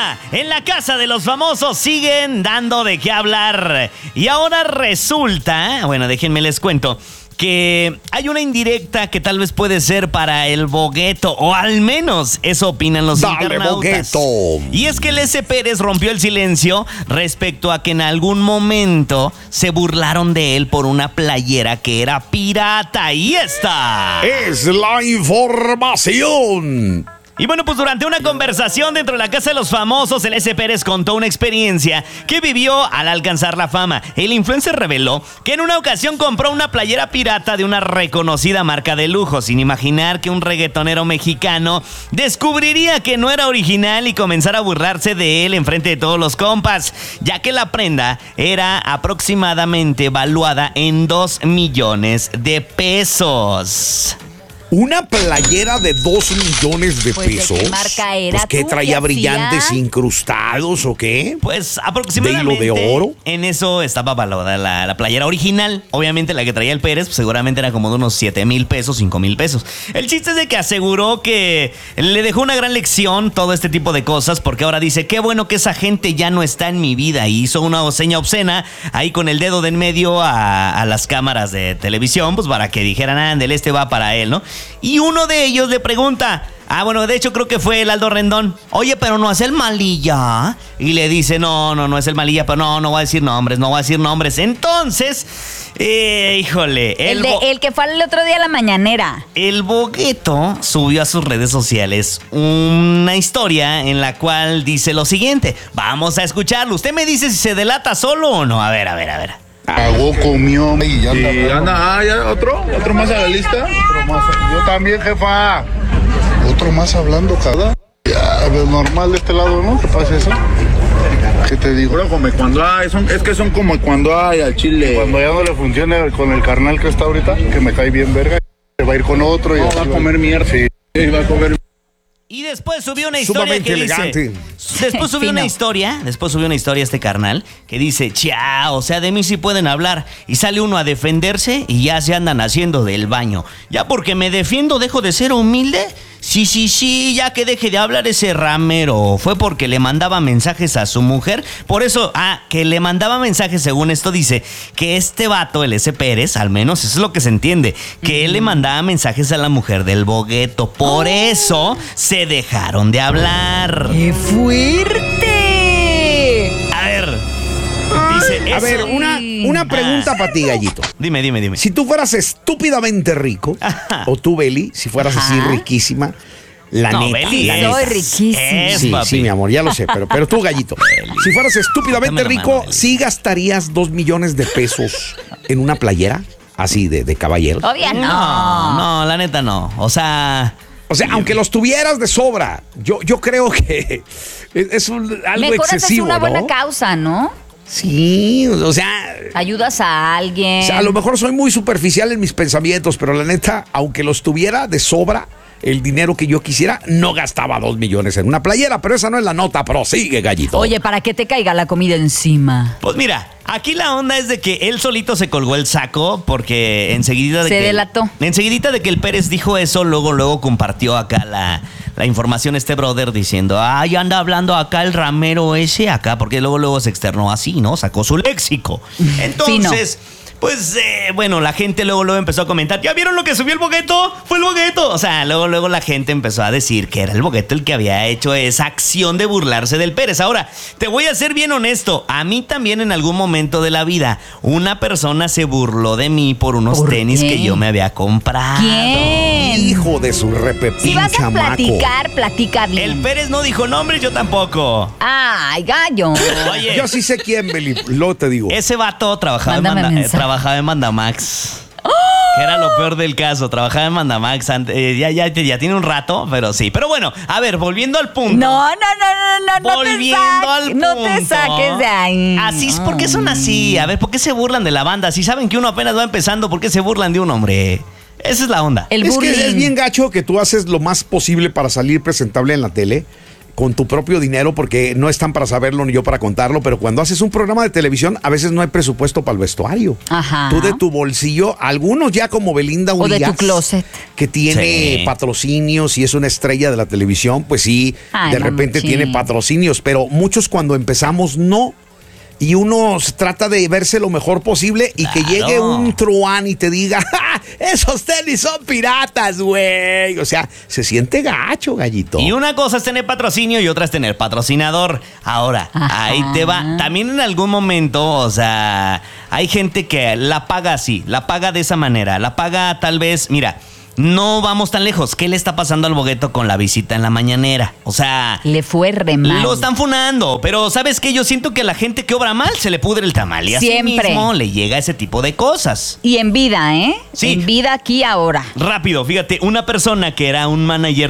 en la casa de los famosos siguen dando de qué hablar. Y ahora resulta, bueno, déjenme les cuento, que hay una indirecta que tal vez puede ser para el Bogueto, o al menos eso opinan los internautas. Bogueto. Y es que el S. Pérez rompió el silencio respecto a que en algún momento se burlaron de él por una playera que era pirata. Y esta es la información. Y bueno, pues durante una conversación dentro de la casa de los famosos, el S. Pérez contó una experiencia que vivió al alcanzar la fama. El influencer reveló que en una ocasión compró una playera pirata de una reconocida marca de lujo, sin imaginar que un reggaetonero mexicano descubriría que no era original y comenzara a burlarse de él enfrente de todos los compas, ya que la prenda era aproximadamente valuada en 2 millones de pesos. Una playera de 2 millones de pesos. ¿De qué marca era? Pues, ¿qué traía brillantes incrustados o qué? Pues aproximadamente. ¿De hilo de oro? En eso estaba valorada la playera original. Obviamente la que traía el Pérez, pues, seguramente era como de unos 7,000 pesos, 5,000 pesos. El chiste es de que aseguró que le dejó una gran lección todo este tipo de cosas, porque ahora dice, qué bueno que esa gente ya no está en mi vida. Y hizo una seña obscena ahí con el dedo de en medio a las cámaras de televisión, pues para que dijeran, ándale, este va para él, ¿no? Y uno de ellos le pregunta, bueno, de hecho creo que fue el Aldo Rendón, oye, pero no es el Malilla. Y le dice, no es el Malilla, pero no voy a decir nombres. Entonces, híjole. El que fue el otro día a la mañanera. El Bogueto subió a sus redes sociales una historia en la cual dice lo siguiente. Vamos a escucharlo. Usted me dice si se delata solo o no. A ver. Pagó, comió y ya anda. Y anda, ¿ya otro más a la lista? Otro más. Yo también, jefa. Otro más hablando cada. Ya, normal de este lado, ¿no? ¿Qué pasa eso? ¿Qué te digo? Pero como cuando hay, es que son como cuando hay al chile. Cuando ya no le funcione con el carnal que está ahorita, que me cae bien verga, va a ir con otro y no, va a comer mierda. Sí, va a comer. Y después subió una historia que elegante. dice... Después subió una historia este carnal que dice, o sea, de mí sí pueden hablar. Y sale uno a defenderse y ya se andan haciendo del baño. ¿Ya porque me defiendo dejo de ser humilde? Sí, ya que deje de hablar ese ramero. Fue porque le mandaba mensajes a su mujer. Por eso, que le mandaba mensajes, según esto dice, que este vato, el S. Pérez, al menos eso es lo que se entiende, que él le mandaba mensajes a la mujer del Bogueto. Por eso se dejaron de hablar. ¡Qué fuerte! A ver, dice eso. A ver, una pregunta para ti, Gallito. Dime. Si tú fueras estúpidamente rico, o tú, Beli, si fueras así riquísima, la neta. Beli, soy riquísima. Sí, mi amor, ya lo sé, pero tú, Gallito, si fueras estúpidamente rico, ¿sí gastarías 2 millones de pesos en una playera así de caballero? Obvio No, la neta no. O sea, aunque los tuvieras de sobra, yo creo que es algo mejor excesivo, haces una ¿no? buena causa, ¿no? Sí, o sea... Ayudas a alguien. O sea, a lo mejor soy muy superficial en mis pensamientos, pero la neta, aunque los tuviera de sobra, el dinero que yo quisiera, no gastaba 2 millones en una playera, pero esa no es la nota, prosigue, Gallito. Oye, para que te caiga la comida encima. Pues mira, aquí la onda es de que él solito se colgó el saco porque enseguida de se delató. Enseguidita de que el Pérez dijo eso, luego compartió acá la información este brother diciendo, ya anda hablando acá el ramero ese acá, porque luego se externó así, ¿no? Sacó su léxico. Entonces... Pues, bueno, la gente luego empezó a comentar, ¿ya vieron lo que subió el Bogueto? ¡Fue el Bogueto! O sea, luego la gente empezó a decir que era el Bogueto el que había hecho esa acción de burlarse del Pérez. Ahora, te voy a ser bien honesto, a mí también en algún momento de la vida, una persona se burló de mí por unos tenis que yo me había comprado. ¿Quién? Hijo de su repepín, si vas a chamaco. platica bien. El Pérez no dijo nombres, yo tampoco. Ay, gallo. Oye, Yo sí sé quién, Beli, luego te digo. ese vato trabajaba en Mandamax. Que era lo peor del caso. Trabajaba en Mandamax. Ya tiene un rato, pero sí. Pero bueno, a ver, volviendo al punto. No te saques de ahí. Así es, ¿por qué son así? A ver, ¿por qué se burlan de la banda? Si saben que uno apenas va empezando, ¿por qué se burlan de un hombre? Esa es la onda. Es que es bien gacho que tú haces lo más posible para salir presentable en la tele. con tu propio dinero, porque no están para saberlo ni yo para contarlo, pero cuando haces un programa de televisión, a veces no hay presupuesto para el vestuario. Ajá. Tú de tu bolsillo, algunos ya como Belinda O de Urias, tu closet. que tiene Sí. patrocinios y es una estrella de la televisión, pues sí, Ay, de repente mamuchín. tiene patrocinios, pero muchos cuando empezamos no. Y uno trata de verse lo mejor posible y que Claro. llegue un truán y te diga, ¡ja! Esos tenis son piratas, güey. O sea, se siente gacho, gallito. Y una cosa es tener patrocinio y otra es tener patrocinador. Ahora, Ajá. ahí te va. También en algún momento, o sea, hay gente que la paga así, la paga de esa manera, la paga tal vez, mira, no vamos tan lejos. ¿Qué le está pasando al Bogueto con la visita en la mañanera? O sea, Le fue re mal. lo están funando, pero ¿sabes qué? Yo siento que a la gente que obra mal se le pudre el tamal y así Siempre. mismo le llega ese tipo de cosas. Y en vida, ¿eh? Sí. En vida aquí ahora. Rápido, fíjate, una persona que era un manager